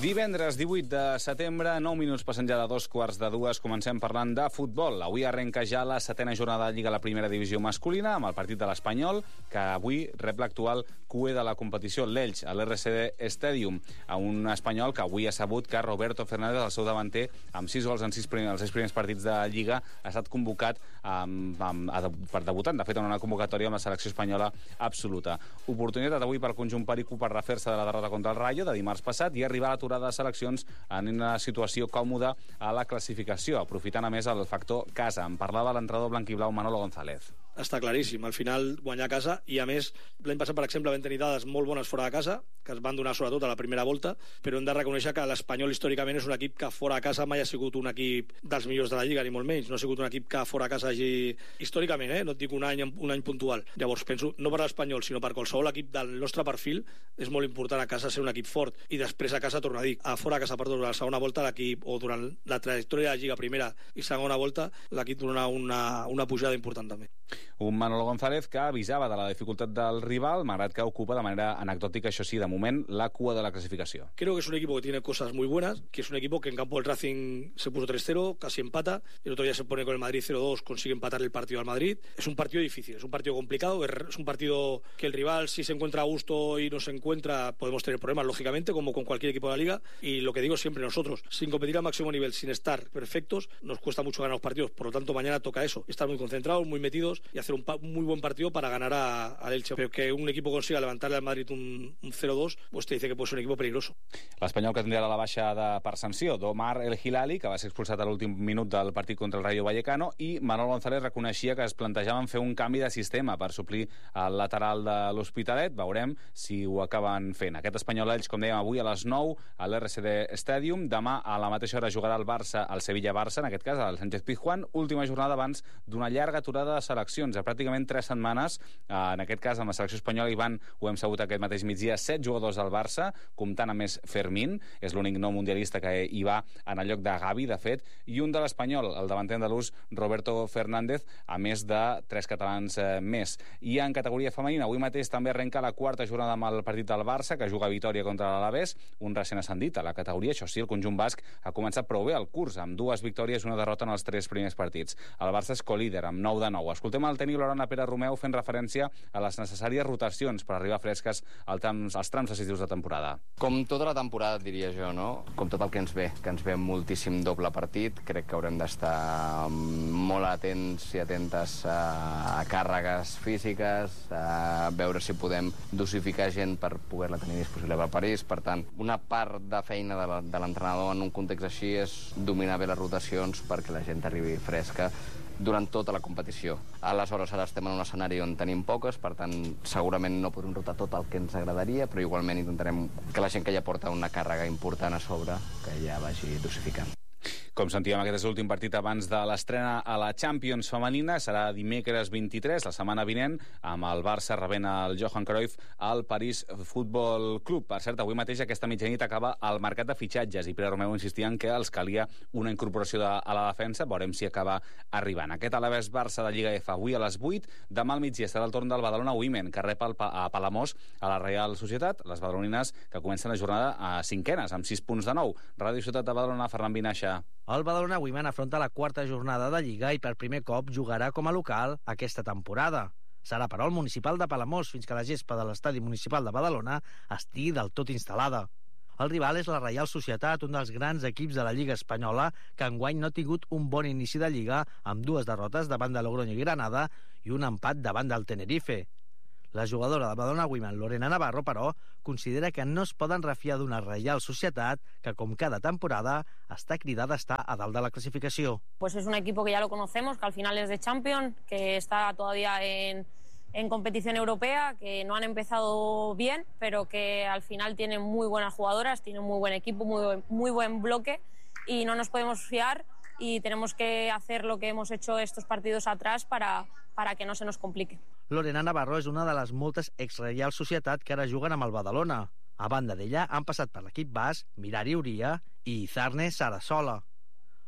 Divendres 18 de setembre, 9 minuts passant ja de 2:15, comencem parlant de futbol. Avui arrenca ja la 7a jornada de Lliga a la primera divisió masculina, amb el partit de l'Espanyol, que avui rep l'actual cué de la competició, l'Elx, a l'RCD Stadium, a un Espanyol que avui ha sabut que Roberto Fernández, el seu davanter, amb 6 gols en els 6 primers partits de Lliga, ha estat convocat per debutant, de fet, en una convocatòria amb la selecció espanyola absoluta. Oportunitat avui per conjunt perico per refer-se de la derrota contra el Rayo de dimarts passat i arribar a l'aturada de seleccions en una situació còmoda a la classificació, aprofitant a més el factor casa. En parlava l'entrenador blanquiblau Manolo González. Està claríssim, al final guanyar a casa, i a més l'any passat, per exemple, vam tenir dades molt bones fora de casa, que es van donar sobretot a la primera volta, però hem de reconèixer que l'Espanyol històricament és un equip que fora de casa mai ha sigut un equip dels millors de la Lliga, ni molt menys, no ha sigut un equip que fora de casa hagi... històricament, no et dic un any puntual. Llavors penso, no per l'Espanyol, sinó per qualsevol equip del nostre perfil, és molt important a casa ser un equip fort, i després a casa, torno a dir, a fora a casa, perdó, durant la segona volta l'equip, o durant la trajectòria de la Lliga primera i segona volta, l'equip dona una pujada important també. Un Manolo González que avisava de la dificultat del rival, malgrat que ocupa de manera anecdòtica, això sí, de moment, la cua de la clasificació. Creo que es un equipo que tiene cosas muy buenas, que es un equipo que en campo del Racing se puso 3-0, casi empata, el otro día se pone con el Madrid 0-2, consigue empatar el partido al Madrid. Es un partido difícil, es un partido complicado, es un partido que el rival, si se encuentra a gusto y no se encuentra, podemos tener problemas, lógicamente, como con cualquier equipo de la Liga, y lo que digo siempre, nosotros, sin competir al máximo nivel, sin estar perfectos, nos cuesta mucho ganar los partidos. Por lo tanto, mañana toca eso, estar muy concentrados, muy metidos y hacer un muy buen partido para ganar al Elche. Pero que un equipo consiga levantarle al Madrid un 0-2, pues te dice que puede ser un equipo peligroso. L'Espanyol que tindrà la baixa per sanció d'Omar El Hilali, que va ser expulsat a l'últim minut del partit contra el Rayo Vallecano, i Manolo González reconeixia que es plantejaven fer un canvi de sistema per suplir el lateral de l'Hospitalet. Veurem si ho acaben fent. Aquest Espanyol-Elx, com dèiem, avui a les 9 a l'RCD Stadium. Demà a la mateixa hora jugarà el Barça, el Sevilla-Barça, en aquest cas al Sánchez-Pizjuán. Última jornada abans d'una llarga aturada de seleccions, a pràcticament 3 setmanes. En aquest cas, amb la selecció espanyola hi van, ho hem sabut aquest mateix migdia, 7 jugadors del Barça, comptant a més Fermín, és l'únic no mundialista que hi va en el lloc de Gavi, de fet, i un de l'Espanyol, el davanter andalús Roberto Fernández, a més de 3 catalans més. I en categoria femenina, avui mateix també arrenca la quarta jornada amb el partit del Barça, que juga a Vitòria contra l'Alavés, un recent ascendit a la categoria. Això sí, el conjunt basc ha començat prou bé el curs, amb 2 victòries i una derrota en els 3 primers partits. El Barça és colíder, amb 9-9. Escoltem el tècnic Laurent Pere Romeu fent referència a les necessàries rotacions per arribar fresques als trams decisius de temporada. Com tota la temporada, diria jo, no? Com tot el que ens ve moltíssim doble partit. Crec que haurem d'estar molt atents i atentes a càrregues físiques, a veure si podem dosificar gent per poder-la tenir disponible per París. Per tant, una part de feina de l'entrenador en un context així és dominar bé les rotacions perquè la gent arribi fresca durant tota la competició. Aleshores, ara estem en un escenari on tenim poques, per tant, segurament no podrem rotar tot el que ens agradaria, però igualment intentarem que la gent que ja porta una càrrega important a sobre, que ja vagi dosificant. Com sentíem, aquest és l'últim partit abans de l'estrena a la Champions femenina. Serà dimecres 23, la setmana vinent, amb el Barça rebent el Johan Cruyff al París Futbol Club. Per cert, avui mateix, aquesta mitjanit, acaba el mercat de fitxatges i Pere Romeu insistia en que els calia una incorporació a la defensa. Veurem si acaba arribant. Aquest Alavés Barça de Lliga F avui a les 8. Demà al migdia serà el torn del Badalona Women, que rep a Palamós a la Reial Societat. Les badalonines que comencen la jornada a cinquenes, amb 6 punts de 9. Ràdio Ciutat de Badalona, Ferran Vinaixa. El Badalona Women afronta la quarta jornada de Lliga i per primer cop jugarà com a local aquesta temporada. Serà, però, el municipal de Palamós fins que la gespa de l'estadi municipal de Badalona estigui del tot instal·lada. El rival és la Reial Societat, un dels grans equips de la Lliga espanyola, que enguany no ha tingut un bon inici de Lliga, amb 2 derrotes davant de Logroño i Granada i un empat davant del Tenerife. La jugadora de Badalona Women, Lorena Navarro, però, considera que no es poden refiar d'una Reial Societat que, com cada temporada, està cridada a estar a dalt de la clasificació. Pues es un equipo que ya lo conocemos, que al final es de Champions, que está todavía en competición europea, que no han empezado bien, pero que al final tienen muy buenas jugadoras, tienen muy buen equipo, muy buen bloque, y no nos podemos fiar y tenemos que hacer lo que hemos hecho estos partidos atrás para que no se nos complique. Lorena Navarro és una de les moltes ex-Reial Societat que ara juguen amb el Badalona. A banda d'ella han passat per l'equip basc Mirari Uria i Izarne Sarasola.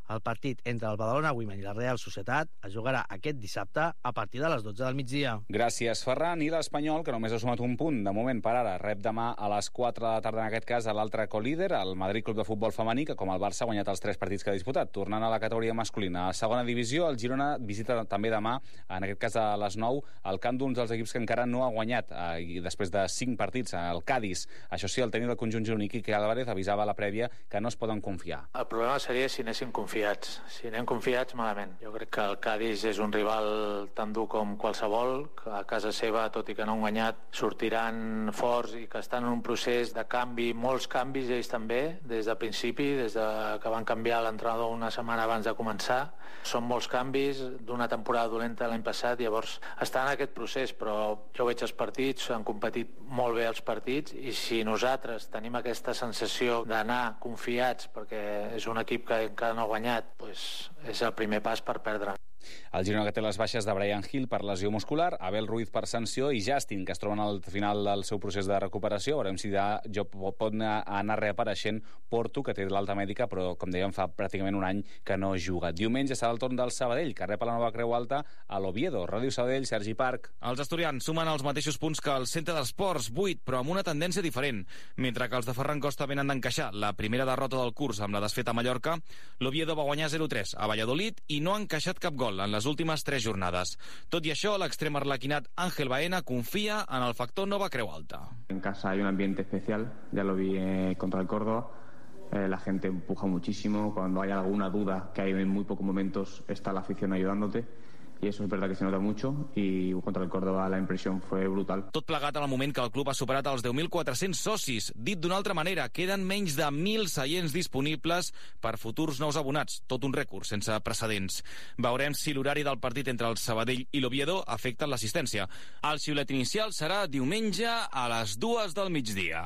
El partit entre el Badalona Women i la Real Societat es jugarà aquest dissabte a partir de les 12 del migdia. Gràcies, Ferran. I l'Espanyol, que només ha sumat un punt de moment per ara, rep demà a les 4 de la tarda, en aquest cas, a l'altre colíder, el Madrid Club de Futbol Femení, que com el Barça ha guanyat els 3 partits que ha disputat. Tornant a la categoria masculina. A segona divisió, el Girona visita també demà, en aquest cas a les 9, el camp d'uns dels equips que encara no ha guanyat, i després de 5 partits, el Cádiz. Això sí, el tècnic del conjunt gironí, Quique Álvarez, avisava a la prèvia que no es poden confiar. El problema seria si anéssim confiats. Si anem confiats, malament. Jo crec que el Cádiz és un rival tan dur com qualsevol, que a casa seva, tot i que no han guanyat, sortiran forts i que estan en un procés de canvi, molts canvis ells també, des de principi, des de que van canviar l'entrenador una setmana abans de començar. Són molts canvis d'una temporada dolenta l'any passat, llavors estan en aquest procés, però jo veig els partits, han competit molt bé els partits, i si nosaltres tenim aquesta sensació d'anar confiats perquè és un equip que encara no ha guanyat, doncs és el primer pas per perdre. El Girona, que té les baixes de Brian Hill per lesió muscular, Abel Ruiz per sanció i Justin, que es troben al final del seu procés de recuperació. Veurem si pot anar reapareixent Porto, que té l'alta mèdica, però, com dèiem, fa pràcticament un any que no juga. Diumenge serà el torn del Sabadell, que rep a la nova Creu Alta a l'Oviedo. Ràdio Sabadell, Sergi Parc. Els asturians sumen els mateixos punts que el Centre d'Esports, 8, però amb una tendència diferent. Mentre que els de Ferran Costa venen d'encaixar la primera derrota del curs amb la desfeta a Mallorca, l'Oviedo va guanyar 0-3 a Valladolid i no ha encaixat cap gol en les últimes 3 jornades. Tot i això, l'extrem arlequinat Ángel Baena confia en el factor Nova Creu Alta. En casa hay un ambiente especial, ya lo vi contra el Córdoba. La gente empuja muchísimo, cuando hay alguna duda, que hay en muy pocos momentos, está la afición ayudándote. Y eso es verdad que se nota mucho, y contra el Córdoba la impresión fue brutal. Tot plegat en el moment que el club ha superat els 10.400 socis. Dit d'una altra manera, queden menys de 1.000 seients disponibles per futurs nous abonats. Tot un rècord sense precedents. Veurem si l'horari del partit entre el Sabadell i l'Oviedo afecta l'assistència. El xiulet inicial serà diumenge a les 2 del migdia.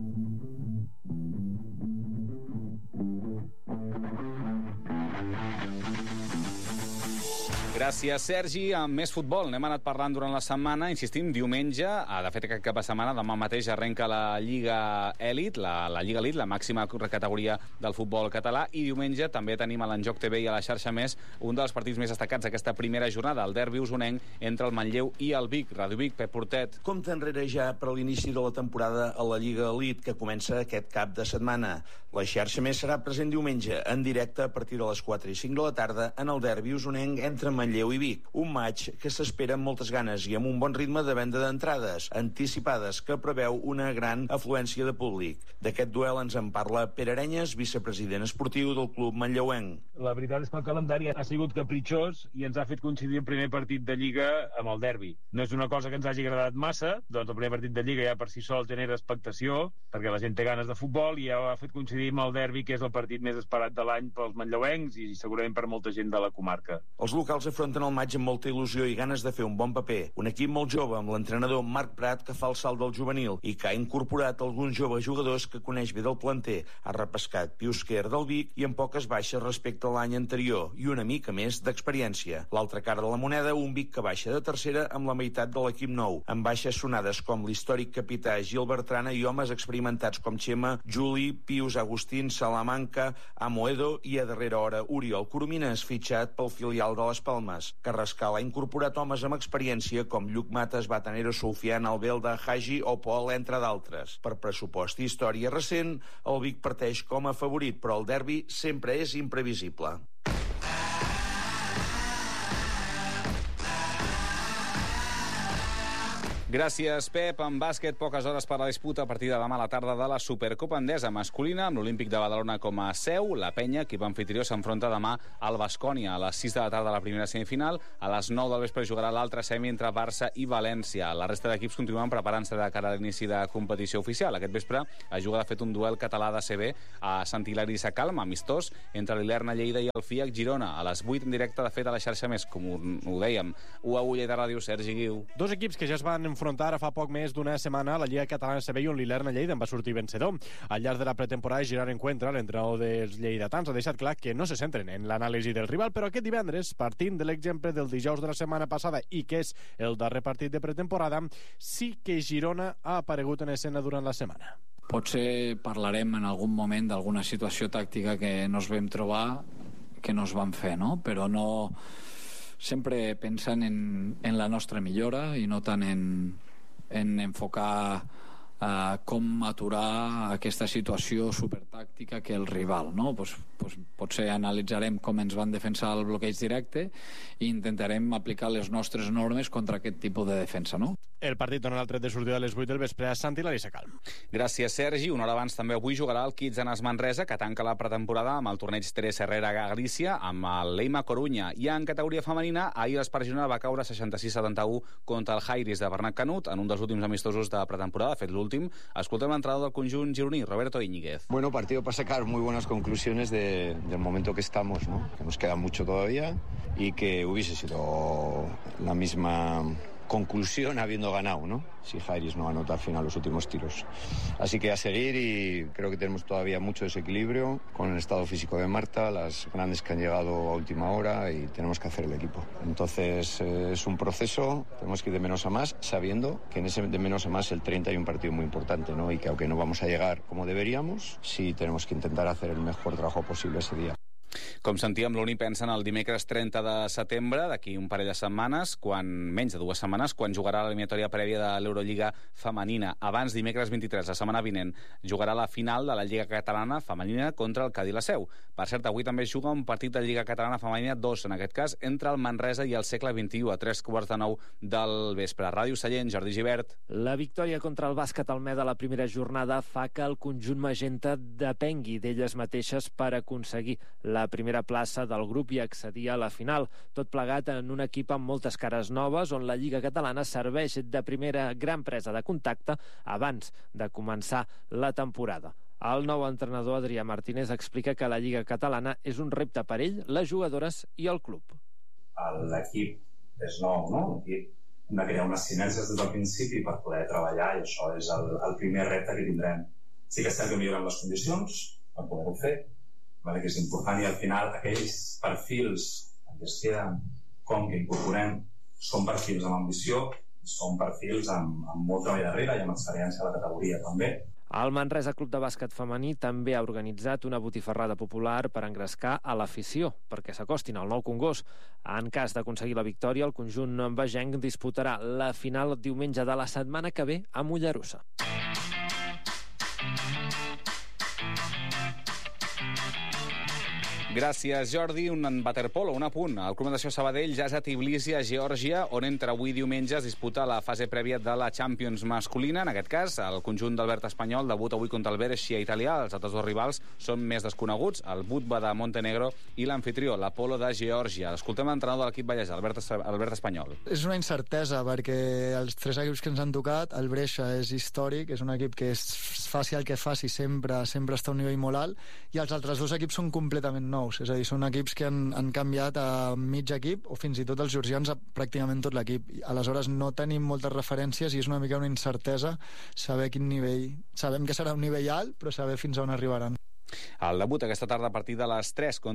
Gràcies, Sergi. Amb més futbol n'hem anat parlant durant la setmana. Insistim, diumenge, de fet aquest cap de setmana, demà mateix arrenca la Lliga Elit, la Lliga Elit, la màxima categoria del futbol català, i diumenge també tenim a l'Enjoc TV i a la xarxa Més un dels partits més destacats d'aquesta primera jornada, el derbi usonenc entre el Manlleu i el Vic. Ràdio Vic, Pep Portet. Compte enrere ja per l'inici de la temporada a la Lliga Elit, que comença aquest cap de setmana. La xarxa Més serà present diumenge, en directe a partir de les 4 i 5 de la tarda, en el derbi usonenc entre Manlleu i Vic. Un maig que s'espera amb moltes ganes i amb un bon ritme de venda d'entrades anticipades, que preveu una gran afluència de públic. D'aquest duel ens en parla Pere Arenyes, vicepresident esportiu del club manlleuenc. La veritat és que el calendari ha sigut capritxós i ens ha fet coincidir el primer partit de Lliga amb el derbi. No és una cosa que ens hagi agradat massa, doncs el primer partit de Lliga ja per si sol genera expectació, perquè la gent té ganes de futbol, i ja ho ha fet coincidir amb el derbi, que és el partit més esperat de l'any pels manlleuencs i segurament per molta gent de la comarca. Els locals afronten el maig amb molta il·lusió i ganes de fer un bon paper. Un equip molt jove amb l'entrenador Marc Prat, que fa el salt del juvenil i que ha incorporat alguns joves jugadors que coneix bé del planter. Ha repescat Pius Quer del Vic i amb poques baixes respecte a l'any anterior i una mica més d'experiència. L'altra cara de la moneda, un Vic que baixa de tercera amb la meitat de l'equip nou, amb baixes sonades com l'històric capità Gil Bertrana i homes experimentats com Xema, Juli, Pius Agustín, Salamanca, Amoedo i a darrera hora Oriol Coromines, fitxat pel filial de les Palmes. Carrascal ha incorporat homes amb experiència com Lluc Mates, Batanero, Soufiane, Albelda, Hagi o Pol, entre d'altres. Per pressupost i història recent, el Vic parteix com a favorit, però el derbi sempre és imprevisible. Gràcies, Pep. En bàsquet, poques hores per la disputa a partir de demà a la tarda de la Supercopa Endesa masculina, amb l'Olímpic de Badalona com a seu. La Penya, equip anfitrió, s'enfronta demà al Baskonia a les 6 de la tarda a la primera semifinal. A les 9 del vespre jugarà l'altra semi entre Barça i València. La resta d'equips continuen preparant-se de cara a l'inici de competició oficial. Aquest vespre es juga, de fet, un duel català de CB a Sant Hilari Sacalm, amistós, entre l'Ilerna Lleida i el FIAC Girona. A les 8 en directe, de fet, a la xarxa Més, com ho dèiem. 1-1 de Ràdio, Sergi Guiu. Dos equips que ja es van enfrontar ara fa poc més d'una setmana a la Lliga Catalana CB, on l'Ilerna Lleida en va sortir vencedor. Al llarg de la pretemporada, Girard Encuentra, l'entrenador dels lleidatans, ha deixat clar que no se centren en l'anàlisi del rival, però aquest divendres, partint de l'exemple del dijous de la setmana passada i que és el darrer partit de pretemporada, sí que Girona ha aparegut en escena durant la setmana. Potser parlarem en algun moment d'alguna situació tàctica que nos vam trobar nos van fer, no? Però no sempre pensant en la nostra millora i no tant en enfocar com aturar aquesta situació supertàctica que el rival, no? Potser analitzarem com ens van defensar el bloqueig directe i intentarem aplicar les nostres normes contra aquest tipus de defensa, no? El partit dona el tret de sortida a les 8 del vespre a Sant Hilari Sacalm. Gràcies, Sergi. Una hora abans també avui jugarà el Kitsanas Manresa, que tanca la pretemporada amb el torneig Teresa Herrera a Galícia, amb el Leima Corunya. I en categoria femenina, ahir l'Espart Girona va caure 66-71 contra el Jairis de Bernat Canut en un dels últims amistosos de pretemporada, fet l'últim. Escoltem l'entrenador del conjunt gironí, Roberto Íñiguez. Bueno, partido para sacar muy buenas conclusiones del momento que estamos, ¿no? Que nos queda mucho todavía y que hubiese sido la misma conclusión habiendo ganado, ¿no? Si Jairis no anota al final los últimos tiros. Así que a seguir, y creo que tenemos todavía mucho desequilibrio con el estado físico de Marta, las grandes que han llegado a última hora, y tenemos que hacer el equipo. Entonces es un proceso, tenemos que ir de menos a más, sabiendo que en ese de menos a más el 30 hay un partido muy importante, ¿no? Y que aunque no vamos a llegar como deberíamos, sí tenemos que intentar hacer el mejor trabajo posible ese día. Com sentíem, l'Uni pensa en el dimecres 30 de setembre, d'aquí un parell de setmanes, menys de 2 setmanes, quan jugarà l'eliminatòria prèvia de l'Eurolliga femenina. Abans, dimecres 23, la setmana vinent, jugarà la final de la Lliga Catalana femenina contra el Cadí la Seu. Per cert, avui també es juga un partit de Lliga Catalana femenina 2, en aquest cas, entre el Manresa i el Segle XXI, a 3:45 del vespre. Ràdio Sallent, Jordi Gibert. La victòria contra el bàsquet Almeda a la primera jornada fa que el conjunt magenta depengui d'elles mateixes per aconseguir la primera plaça del grup i accedir a la final. Tot plegat en un equip amb moltes cares noves, on la Lliga Catalana serveix de primera gran presa de contacte abans de començar la temporada. El nou entrenador, Adrià Martínez, explica que la Lliga Catalana és un repte per ell, les jugadores i el club. L'equip és nou, no? L'equip hem de crear unes sinergies des del principi per poder treballar, i això és el primer repte que tindrem. Sí que és cert que millorem les condicions per poder-ho fer, que és important, i al final aquells perfils que es queden com que incorporem són perfils amb ambició, són perfils amb molt treball darrere i amb experiència a la categoria també. El Manresa Club de Bàsquet Femení també ha organitzat una botifarrada popular per engrescar a l'afició, perquè s'acostin al Nou Congost. En cas d'aconseguir la victòria, el conjunt bagenc disputarà la final diumenge de la setmana que ve a Mollerussa. Gràcies, Jordi. Un waterpolo, un apunt. El Club Natació Sabadell ja és a Tbilisi, a Geòrgia, on entre avui diumenge es disputa la fase prèvia de la Champions masculina. En aquest cas, el conjunt d'Albert Espanyol debuta avui contra el Brescia italià. Els altres dos rivals són més desconeguts, el Budva de Montenegro i l'anfitrió, l'Apolo de Geòrgia. Escoltem l'entrenador de l'equip vallès, Albert Espanyol. És una incertesa, perquè els 3 equips que ens han tocat, el Brescia és històric, és un equip que faci el que faci, sempre està a un nivell molt alt, i els altres 2 equips són completament nous. És a dir, són equips que han canviat a mig equip, o fins i tot els georgians a pràcticament tot l'equip. Aleshores no tenim moltes referències i és una mica una incertesa saber quin nivell. Sabem que serà un nivell alt, però saber fins on arribaran. El debut aquesta tarda a partir de les 3